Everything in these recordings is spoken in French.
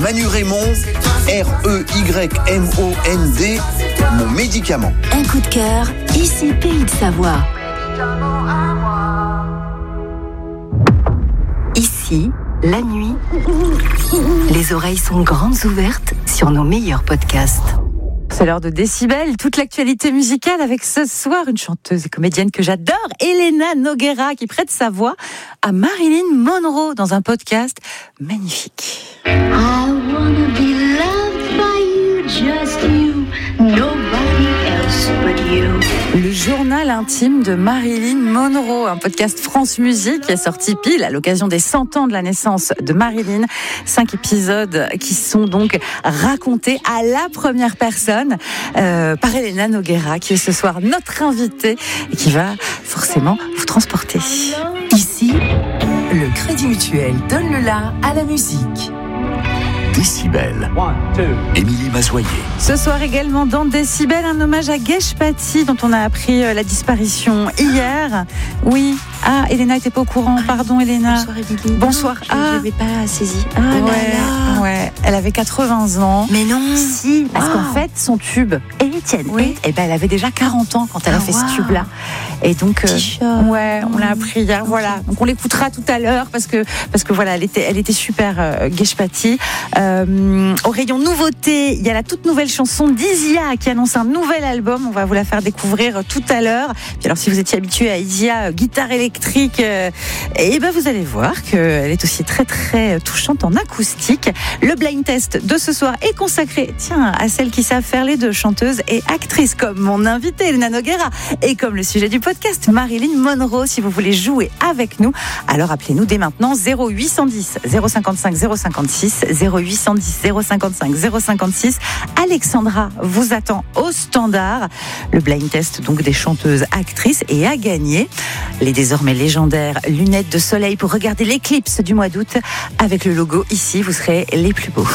Manu Raymond, REYMOND, mon médicament. Un coup de cœur, ici Pays de Savoie. Ici, la nuit, les oreilles sont grandes ouvertes sur nos meilleurs podcasts. C'est l'heure de Décibel, toute l'actualité musicale avec ce soir une chanteuse et comédienne que j'adore, Elena Noguera, qui prête sa voix à Marilyn Monroe dans un podcast magnifique. I wanna be loved by you, just you, nobody else but you. Le journal intime de Marilyn Monroe, un podcast France Musique qui est sorti pile à l'occasion des 100 ans de la naissance de Marilyn. 5 épisodes qui sont donc racontés à la première personne par Elena Noguera, qui est ce soir notre invitée et qui va forcément vous transporter. Ici, le Crédit Mutuel donne le la à la musique. Décibel. Émilie Mazoyer. Ce soir également dans Décibel, un hommage à Geshpati dont on a appris la disparition hier. Oui. Ah, Elena n'était pas au courant. Pardon, Elena. Bonsoir, Émilie. Bonsoir. Je n'avais pas saisi. Ah ouais, là là. ouais. Elle avait 80 ans. Mais non. Si, parce qu'en fait, son tube, Étienne, oui. elle avait déjà 40 ans quand elle a fait ce tube-là. Et donc, ouais, on l'a appris hier. Okay. Voilà. Donc on l'écoutera tout à l'heure parce que voilà, elle était super, Geshpati. Au rayon nouveauté, il y a la toute nouvelle chanson d'Isia qui annonce un nouvel album. On va vous la faire découvrir tout à l'heure. Puis alors, si vous étiez habitué à Isia, guitare électrique, et ben vous allez voir qu'elle est aussi très très touchante en acoustique. Le blind test de ce soir est consacré, à celles qui savent faire les deux, chanteuses et actrices, comme mon invitée Elena Noguera, et comme le sujet du podcast, Marilyn Monroe. Si vous voulez jouer avec nous, alors appelez-nous dès maintenant 0810 055 056 0810 055 056. Alexandra vous attend au standard. Le blind test donc des chanteuses actrices, et à gagner les désormais légendaires lunettes de soleil pour regarder l'éclipse du mois d'août avec le logo ici. Vous serez les plus beaux.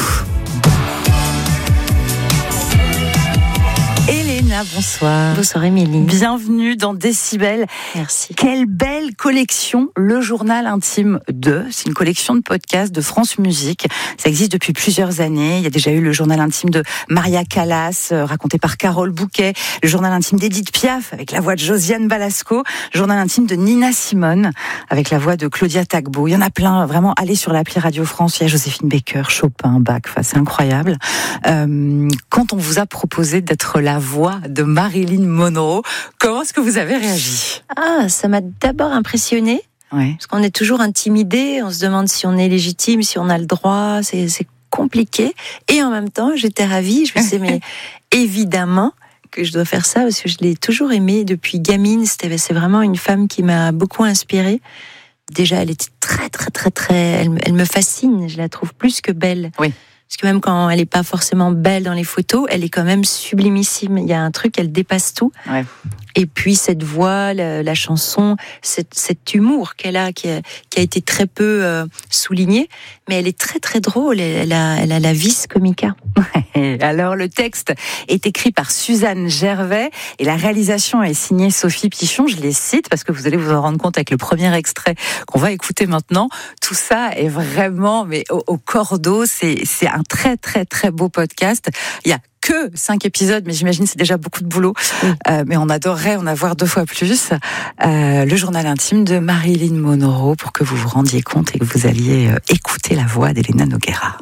Elena, bonsoir. Bonsoir, Émilie. Bienvenue dans Décibel. Merci. Quelle belle collection, le journal intime de. C'est une collection de podcasts de France Musique. Ça existe depuis plusieurs années. Il y a déjà eu le journal intime de Maria Callas, raconté par Carole Bouquet. Le journal intime d'Edith Piaf, avec la voix de Josiane Balasco. Le journal intime de Nina Simone, avec la voix de Claudia Tagbo. Il y en a plein, vraiment. Allez sur l'appli Radio France. Il y a Joséphine Baker, Chopin, Bach. Enfin, c'est incroyable. Quand on vous a proposé d'être la voix de Marilyn Monroe, comment est-ce que vous avez réagi ? Ah, ça m'a d'abord impressionnée. Ouais. Parce qu'on est toujours intimidé, on se demande si on est légitime, si on a le droit, c'est compliqué. Et en même temps, j'étais ravie, je me disais, mais évidemment que je dois faire ça, parce que je l'ai toujours aimée depuis gamine. C'est vraiment une femme qui m'a beaucoup inspirée. Déjà, elle était très, très, très, très... Elle me fascine, je la trouve plus que belle. Oui. Parce que même quand elle n'est pas forcément belle dans les photos, elle est quand même sublimissime. Il y a un truc, elle dépasse tout. Ouais. Et puis cette voix, la chanson, cet humour qu'elle a, qui a été très peu souligné, mais elle est très très drôle. Elle a la vis comica. Alors le texte est écrit par Suzanne Gervais et la réalisation est signée Sophie Pichon. Je les cite parce que vous allez vous en rendre compte avec le premier extrait qu'on va écouter maintenant. Tout ça est vraiment au cordeau. C'est un très très très beau podcast. Il y a que 5 épisodes, mais j'imagine c'est déjà beaucoup de boulot. Mais on adorerait en avoir 2 fois plus. Le journal intime de Marilyn Monroe, pour que vous vous rendiez compte et que vous alliez écouter la voix d'Elena Noguera.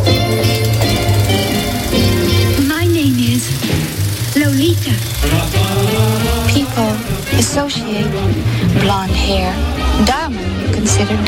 My name is Lolita. People associate blonde hair, diamond considered